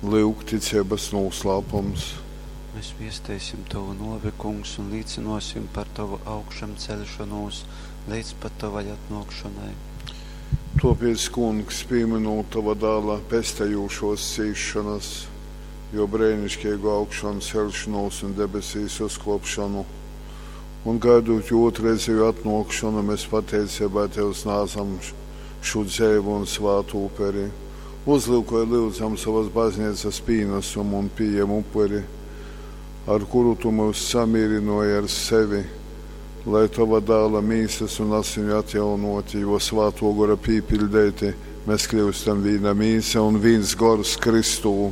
lūk ticības noslēpums. Mēs viestēsim Tavu novi, Kungs, un līdzinosim par Tavu augšam celšanos līdz pat Tavai atnākšanai. Tāpēc, Kungs, pieminot Tava dēla pestējošos cīšanas, jo brēnišķīgu augšanu, celšanos un debesīs uzkopšanu, un gaidot otrreizēju atnākšanu, mēs pateicībā Tev sniedzam šo dzēvu un svātu uperi. Uzlūkoja lūdzam savas baznīcas pienesumu un pieejamu uperi, ar kuru Tu mūs samierinoji ar sevi, lai Tava dēla mīsas un asiņu atjaunoti, jo svāto gora pīpildēti, mēs kļūstam viena mīsa un viens gors Kristū.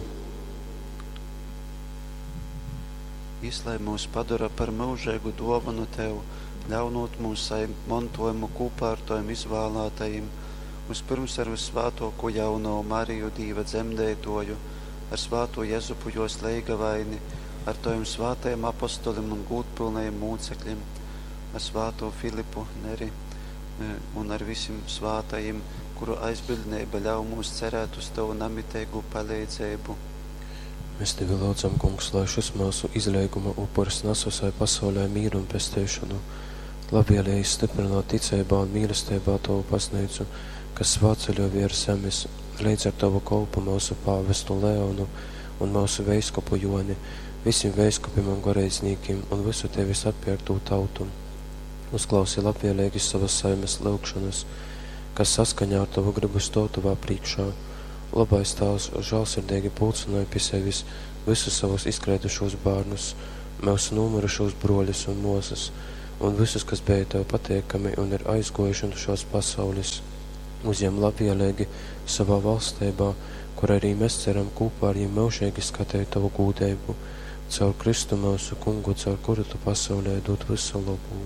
Izlai mūs padara par mūžēgu dovanu Tev, ļaunot mūsu mantojumu kopā ar Taviem izvēlētajiem, vispirms ar visvātoko jauno Mariju Dīva dzemdētoju, ar svāto Jezupu jos leigavaini, ar Taviem svātajiem apostolim un gūtpilnajiem mūcekļiem, ar svāto Filipu Neri un ar visiem svātajiem, kuru aizbildnība ļauj mūs cerēt uz Tavu namitēgu palīdzību. Mēs Tevi lūdzam, Kungs, lai šis mūsu izlieguma upuris nesasai pasaulē mīru un pestēšanu, labvēlēji stiprināt ticībā un mīlestībā Tavu pasniedzu, kas svāceļo vier zemes, līdz ar Tavu kolpu mūsu pāvestu Leonu un mūsu veiskopu Joni, visiem veiskopiem un garīdzniekiem un visu Tevis atpērktu tautu. Uzklausi labvēlīgi savas saimes lūgšanas, kas saskaņā ar Tavu gribu stāv Tavā priekšā. Labais Tēvs žēlsirdīgi pulcināja pie sevis visus savus izkrētušos bērnus, mūsu nomirušos broļus un mūsas, un visus, kas bija Tev pateikami un ir aizgojuši no šās pasaules. Uzņem labvēlīgi savā valstībā, kur arī mēs ceram kopā ar viņiem mūžīgi skatīt Tavu gūdību, caur Kristu mūsu Kungu, caur kuru Tu pasaulē dod visu labu.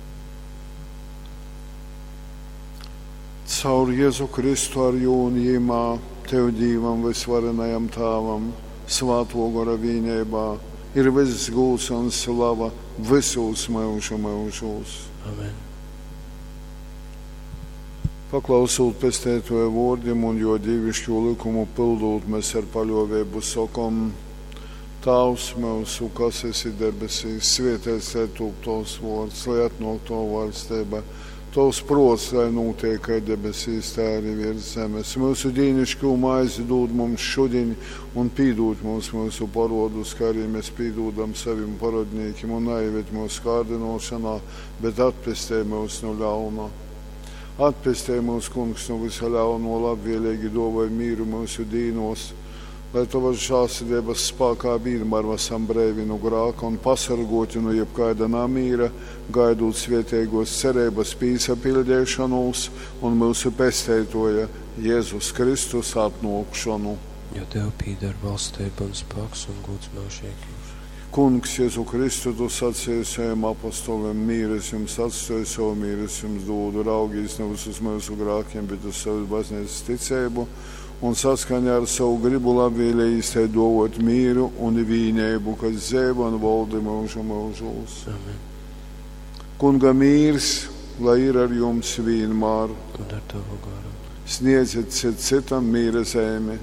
Caur Jēzu Kristu ar jūnījumā, Tev Dīvam visvarenajam Tāvam, svāto gora vienībā, ir viss gūs un slava visos mūžu mūžos. Amen. Paklausot pestētoja vārdiem un jo dievišķo likumu pildot, mēs ar paļāvību sakam: Tēvs mūsu, kas esi debesīs, svētīts lai top Tavs vārds, lai atnāk Tava valstība. Tavs prots, lai notiek kā debesīs, tā arī virs zemes. Mūsu dīnišķo maizi dod mums šodien un pīdot mums mūsu parodus, kā arī mēs pīdodam saviem parodniekiem, un neieved mūsu kārdinošanā, bet atpestē mūs no ļauna. Atpestē mūs, Kungs, no visa ļauno, labvēlīgi dāvāj mīru mūsu dīnos, lai Tavas žēlsirdības spēkā vienmēr esam brīvi no grēka un pasargoti no jebkāda namīra, gaidot svētīgos cerības piesapildīšanos un mūsu pestētoja Jēzus Kristus atnākšanu. Jo Tev pieder valstība un spēks un gods mūžīgi. Kungs, Jēzu Kristu, Tu sacīji saviem apostoliem: mīres jums atstāju, savu mīres jums dodu, raugīs ne visus mūsu grēkiem, bet uz savas baznīcas ticību, un saskaņā ar savu gribu labvēlīgi dāvāt mīru un vienību, kas dzīvo un valda mūžu mūžos. Amen. Kunga mīrs, lai ir ar jums vienmēr. Un ar Tavu garu. Sniedziet citam mīra zemi.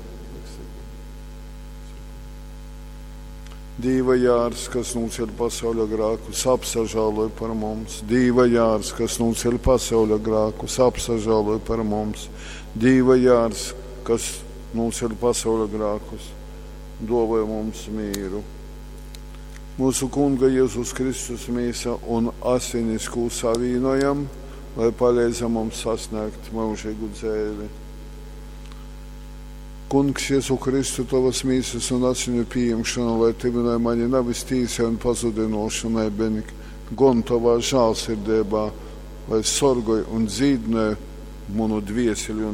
Dīva jārs, kas nuceļ pasauļa grēkus, apsažāloja par mums. Dīva jārs, kas nuceļ pasauļa grēkus, apsažāloja par mums. Dīva jārs, kas nuceļ pasauļa grēkus, dāvāja mums mīru. Mūsu Kunga Jēzus Kristus mīsa un asinis, ko savienojam, lai palīdza mums sasniegt mūžīgu dzīvi. Kungs, Jēzu Kristu, Tavas mīsas un asiņu pieņemšana, lai Tevināja mani nevis tīsai un pazudinošanai, bet gan Tavā žēlsirdībā, lai sorgoja un dzīdināja manu dvieseli un